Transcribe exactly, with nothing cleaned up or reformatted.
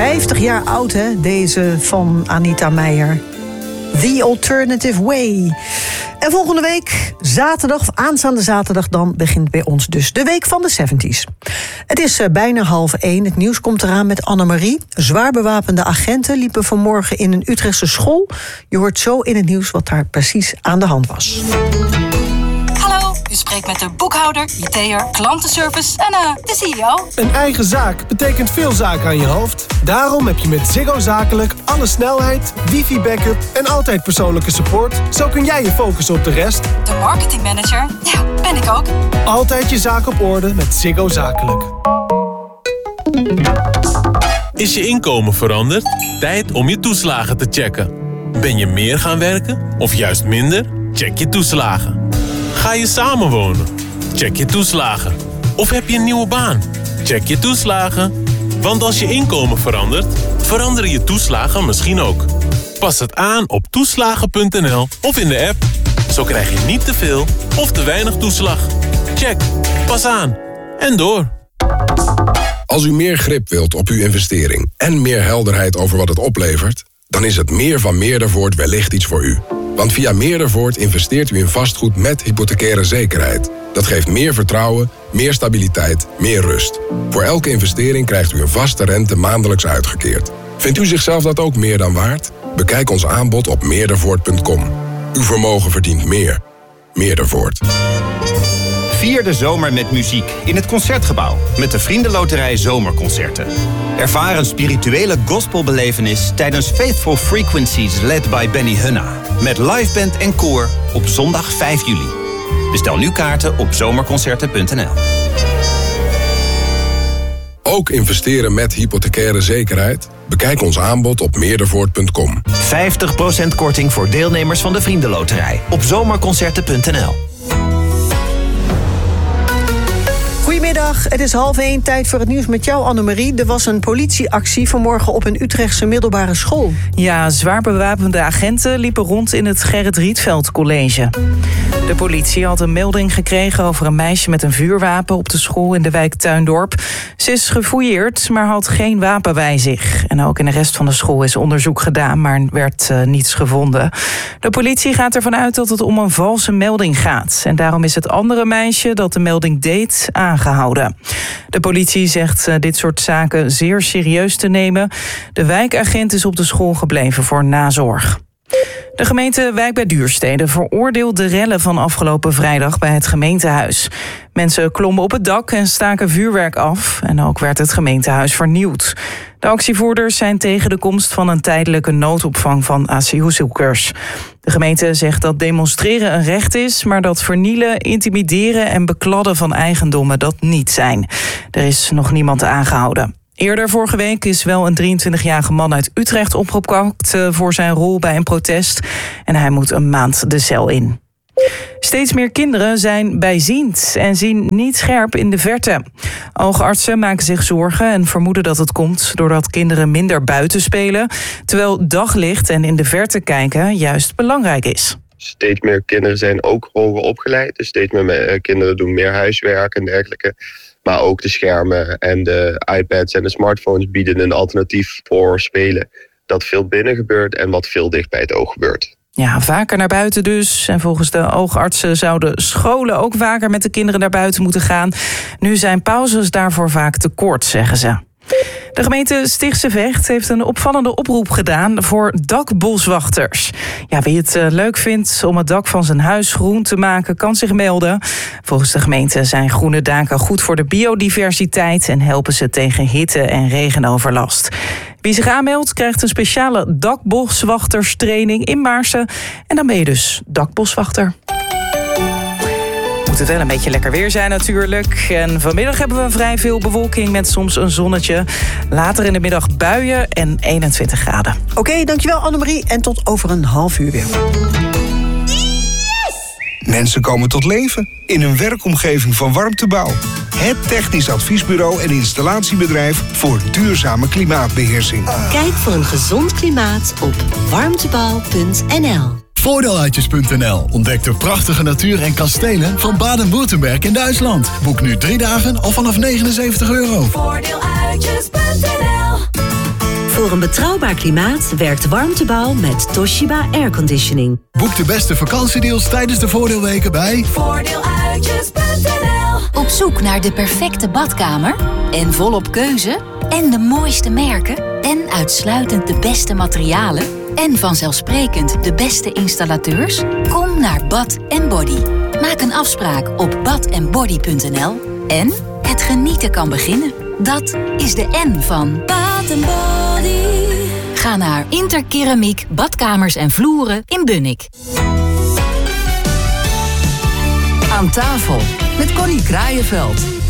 vijftig jaar oud, hè, deze van Anita Meijer. The Alternative Way. En volgende week, zaterdag, of aanstaande zaterdag, dan begint bij ons dus de Week van de zeventies. Het is uh, bijna half één. Het nieuws komt eraan met Annemarie. Zwaar bewapende agenten liepen vanmorgen in een Utrechtse school. Je hoort zo in het nieuws wat daar precies aan de hand was. Hallo, u spreekt met de boekhouder, I T'er, klantenservice en uh, de C E O. Een eigen zaak betekent veel zaken aan je hoofd. Daarom heb je met Ziggo Zakelijk alle snelheid, wifi-backup en altijd persoonlijke support. Zo kun jij je focussen op de rest. De marketingmanager, ja, ben ik ook. Altijd je zaak op orde met Ziggo Zakelijk. Is je inkomen veranderd? Tijd om je toeslagen te checken. Ben je meer gaan werken of juist minder? Check je toeslagen. Ga je samenwonen? Check je toeslagen. Of heb je een nieuwe baan? Check je toeslagen. Want als je inkomen verandert, veranderen je toeslagen misschien ook. Pas het aan op toeslagen punt n l of in de app. Zo krijg je niet te veel of te weinig toeslag. Check. Pas aan. En door. Als u meer grip wilt op uw investering en meer helderheid over wat het oplevert, dan is het meer van Meerdervoort wellicht iets voor u. Want via Meerdervoort investeert u in vastgoed met hypothecaire zekerheid. Dat geeft meer vertrouwen, meer stabiliteit, meer rust. Voor elke investering krijgt u een vaste rente maandelijks uitgekeerd. Vindt u zichzelf dat ook meer dan waard? Bekijk ons aanbod op meerdervoort punt com. Uw vermogen verdient meer. Meerdervoort. Vier de zomer met muziek in het Concertgebouw met de Vriendenloterij Zomerconcerten. Ervaar een spirituele gospelbelevenis tijdens Faithful Frequencies led by Benny Hunna. Met liveband en koor op zondag vijf juli. Bestel nu kaarten op zomerconcerten punt n l. Ook investeren met hypothecaire zekerheid? Bekijk ons aanbod op meerdervoort punt com. vijftig procent korting voor deelnemers van de Vriendenloterij op zomerconcerten punt n l. Goedemiddag, het is half één, tijd voor het nieuws met jou, Annemarie. Er was een politieactie vanmorgen op een Utrechtse middelbare school. Ja, zwaar bewapende agenten liepen rond in het Gerrit Rietveld College. De politie had een melding gekregen over een meisje met een vuurwapen op de school in de wijk Tuindorp. Ze is gefouilleerd, maar had geen wapen bij zich. En ook in de rest van de school is onderzoek gedaan, maar werd uh, niets gevonden. De politie gaat ervan uit dat het om een valse melding gaat. En daarom is het andere meisje dat de melding deed aangehouden. De politie zegt uh, dit soort zaken zeer serieus te nemen. De wijkagent is op de school gebleven voor nazorg. De gemeente Wijk bij Duurstede veroordeelt de rellen van afgelopen vrijdag bij het gemeentehuis. Mensen klommen op het dak en staken vuurwerk af. En ook werd het gemeentehuis vernieuwd. De actievoerders zijn tegen de komst van een tijdelijke noodopvang van asielzoekers. De gemeente zegt dat demonstreren een recht is, maar dat vernielen, intimideren en bekladden van eigendommen dat niet zijn. Er is nog niemand aangehouden. Eerder vorige week is wel een drieëntwintigjarige man uit Utrecht opgepakt voor zijn rol bij een protest. En hij moet een maand de cel in. Steeds meer kinderen zijn bijziend en zien niet scherp in de verte. Oogartsen maken zich zorgen en vermoeden dat het komt doordat kinderen minder buiten spelen, terwijl daglicht en in de verte kijken juist belangrijk is. Steeds meer kinderen zijn ook hoger opgeleid, dus steeds meer kinderen doen meer huiswerk en dergelijke. Maar ook de schermen en de iPads en de smartphones bieden een alternatief voor spelen dat veel binnen gebeurt en wat veel dicht bij het oog gebeurt. Ja, vaker naar buiten dus. En volgens de oogartsen zouden scholen ook vaker met de kinderen naar buiten moeten gaan. Nu zijn pauzes daarvoor vaak te kort, zeggen ze. De gemeente Stichtse Vecht heeft een opvallende oproep gedaan voor dakboswachters. Ja, wie het leuk vindt om het dak van zijn huis groen te maken, kan zich melden. Volgens de gemeente zijn groene daken goed voor de biodiversiteit en helpen ze tegen hitte en regenoverlast. Wie zich aanmeldt krijgt een speciale dakboswachterstraining in Maarsen. En dan ben je dus dakboswachter. Moet het wel een beetje lekker weer zijn natuurlijk. En vanmiddag hebben we vrij veel bewolking met soms een zonnetje. Later in de middag buien en eenentwintig graden. Oké, okay, dankjewel Annemarie. En tot over een half uur weer. Mensen komen tot leven in een werkomgeving van Warmtebouw. Het technisch adviesbureau en installatiebedrijf voor duurzame klimaatbeheersing. Kijk voor een gezond klimaat op warmtebouw punt n l. Voordeeluitjes punt n l ontdekt de prachtige natuur en kastelen van Baden-Württemberg in Duitsland. Boek nu drie dagen al vanaf negenenzeventig euro. Voordeeluitjes punt n l. Voor een betrouwbaar klimaat werkt Warmtebouw met Toshiba Airconditioning. Boek de beste vakantiedeals tijdens de voordeelweken bij Voordeeluitjes punt n l. Op zoek naar de perfecte badkamer? En volop keuze? En de mooiste merken? En uitsluitend de beste materialen? En vanzelfsprekend de beste installateurs? Kom naar Bad en Body. Maak een afspraak op bad en body punt n l. En het genieten kan beginnen. Dat is de N van Bad en Body. Ga naar Interkeramiek, badkamers en vloeren in Bunnik. Aan tafel met Connie Kraaienveld.